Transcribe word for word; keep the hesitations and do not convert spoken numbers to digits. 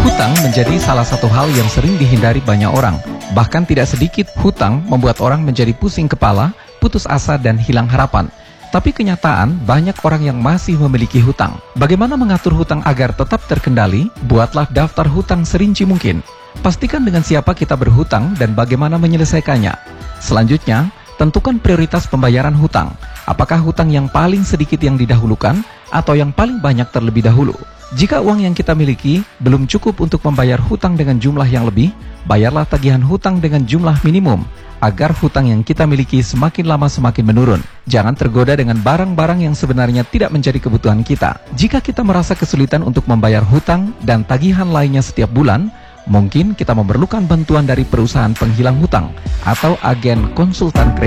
Hutang menjadi salah satu hal yang sering dihindari banyak orang. Bahkan tidak sedikit hutang membuat orang menjadi pusing kepala, putus asa dan hilang harapan. Tapi kenyataan, banyak orang yang masih memiliki hutang. Bagaimana mengatur hutang agar tetap terkendali? Buatlah daftar hutang serinci mungkin. Pastikan dengan siapa kita berhutang dan bagaimana menyelesaikannya. Selanjutnya, tentukan prioritas pembayaran hutang. Apakah hutang yang paling sedikit yang didahulukan atau yang paling banyak terlebih dahulu? Jika uang yang kita miliki belum cukup untuk membayar hutang dengan jumlah yang lebih, bayarlah tagihan hutang dengan jumlah minimum, agar hutang yang kita miliki semakin lama semakin menurun. Jangan tergoda dengan barang-barang yang sebenarnya tidak menjadi kebutuhan kita. Jika kita merasa kesulitan untuk membayar hutang dan tagihan lainnya setiap bulan, mungkin kita memerlukan bantuan dari perusahaan penghilang hutang atau agen konsultan kredit.